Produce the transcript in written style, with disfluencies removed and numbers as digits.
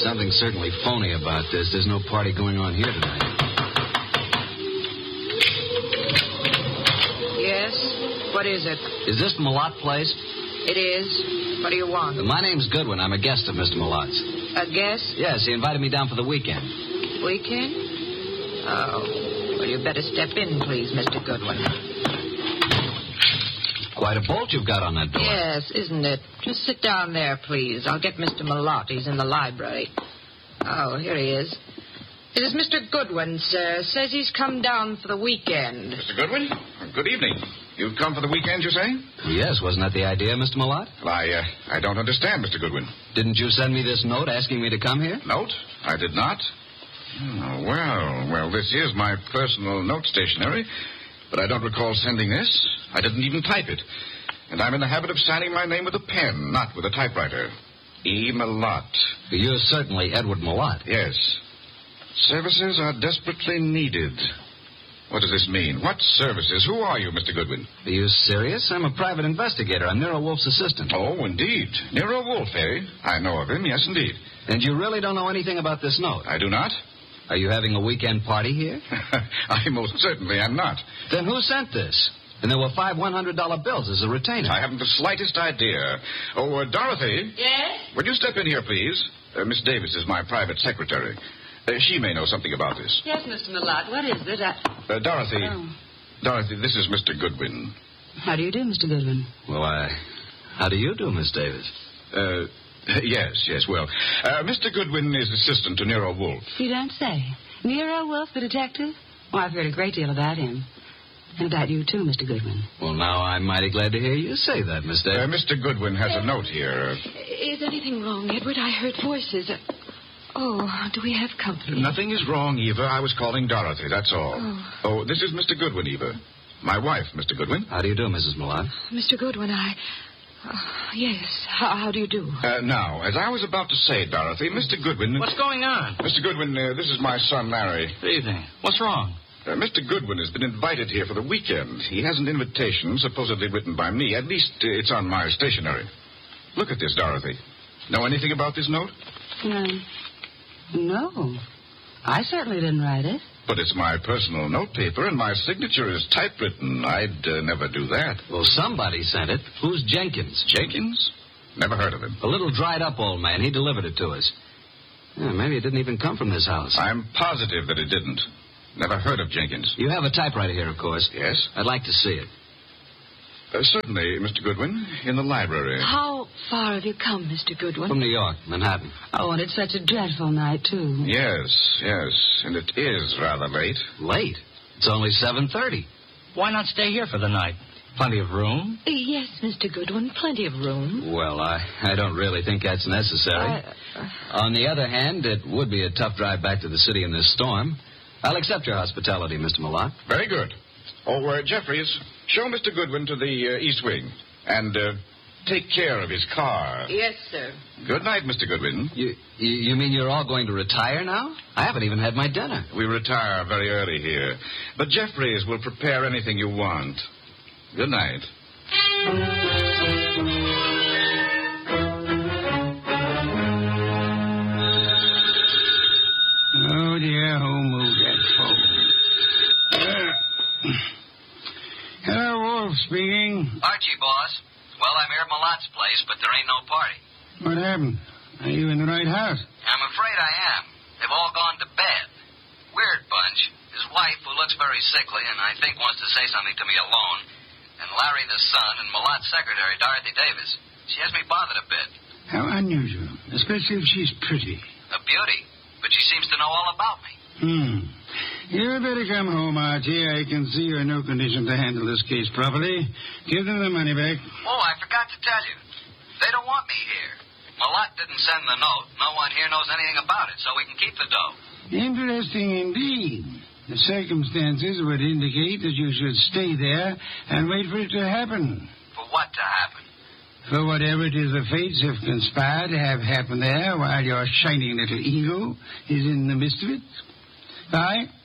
Something's certainly phony about this. There's no party going on here tonight. Yes? What is it? Is this Malott Place? It is. What do you want? My name's Goodwin. I'm a guest of Mr. Malott's. A guest? Yes, he invited me down for the weekend. Weekend? Oh. Well, you better step in, please, Mr. Goodwin. Quite a bolt you've got on that door. Yes, isn't it? Just sit down there, please. I'll get Mr. Malott. He's in the library. Oh, here he is. It is Mr. Goodwin, sir. Says he's come down for the weekend. Mr. Goodwin, good evening. You've come for the weekend, you say? Yes, wasn't that the idea, Mr. Malott? Well, I don't understand, Mr. Goodwin. Didn't you send me this note asking me to come here? Note? I did not. Oh, well, this is my personal note stationery, but I don't recall sending this. I didn't even type it. And I'm in the habit of signing my name with a pen, not with a typewriter. E. Malott. You're certainly Edward Malott. Yes. Services are desperately needed. What does this mean? What services? Who are you, Mr. Goodwin? Are you serious? I'm a private investigator. I'm Nero Wolf's assistant. Oh, indeed. Nero Wolf, eh? I know of him, yes, indeed. And you really don't know anything about this note? I do not. Are you having a weekend party here? I most certainly am not. Then who sent this? And there were 5 $100 bills as a retainer. I haven't the slightest idea. Oh, Dorothy? Yes? Would you step in here, please? Miss Davis is my private secretary. She may know something about this. Yes, Mr. Malott. What is it? Dorothy. Oh. Dorothy, this is Mr. Goodwin. How do you do, Mr. Goodwin? Well, how do you do, Miss Davis? Yes. Well, Mr. Goodwin is assistant to Nero Wolf. You don't say. Nero Wolf, the detective? Well, I've heard a great deal about him. And about you, too, Mr. Goodwin. Well, now, I'm mighty glad to hear you say that, Miss Davis. Mr. Goodwin has a note here. Is anything wrong, Edward? I heard voices. Oh, do we have company? Nothing is wrong, Eva. I was calling Dorothy, that's all. Oh, this is Mr. Goodwin, Eva. My wife, Mr. Goodwin. How do you do, Mrs. Malott? Mr. Goodwin, yes. How do you do? Now, as I was about to say, Dorothy, Mr. Goodwin... What's going on? Mr. Goodwin, this is my son, Larry. Good evening. What's wrong? Mr. Goodwin has been invited here for the weekend. He has an invitation supposedly written by me. At least it's on my stationery. Look at this, Dorothy. Know anything about this note? No. I certainly didn't write it. But it's my personal notepaper, and my signature is typewritten. I'd never do that. Well, somebody sent it. Who's Jenkins? Jenkins? Never heard of him. A little dried-up old man. He delivered it to us. Yeah, maybe it didn't even come from this house. I'm positive that it didn't. Never heard of Jenkins. You have a typewriter here, of course. Yes? I'd like to see it. Certainly, Mr. Goodwin, in the library. How far have you come, Mr. Goodwin? From New York, Manhattan. Oh, and it's such a dreadful night, too. Yes. And it is rather late. Late? It's only 7:30. Why not stay here for the night? Plenty of room? Yes, Mr. Goodwin, plenty of room. Well, I don't really think that's necessary. On the other hand, it would be a tough drive back to the city in this storm. I'll accept your hospitality, Mr. Malott. Very good. Oh, Jeffries, show Mr. Goodwin to the East Wing. And take care of his car. Yes, sir. Good night, Mr. Goodwin. You mean you're all going to retire now? I haven't even had my dinner. We retire very early here. But Jeffries will prepare anything you want. Good night. Oh, dear, who moved that phone? Hello, Wolf speaking. Archie, boss. Well, I'm here at Malott's place, but there ain't no party. What happened? Are you in the right house? I'm afraid I am. They've all gone to bed. Weird bunch. His wife, who looks very sickly and I think wants to say something to me alone, and Larry the son, and Malott's secretary, Dorothy Davis. She has me bothered a bit. How unusual, especially if she's pretty. A beauty, but she seems to know all about me. You better come home, Archie. I can see you're in no condition to handle this case properly. Give them the money back. Oh, I forgot to tell you. They don't want me here. Malott didn't send the note. No one here knows anything about it, so we can keep the dough. Interesting indeed. The circumstances would indicate that you should stay there and wait for it to happen. For what to happen? For whatever it is the fates have conspired to have happen there while your shining little ego is in the midst of it. Bye.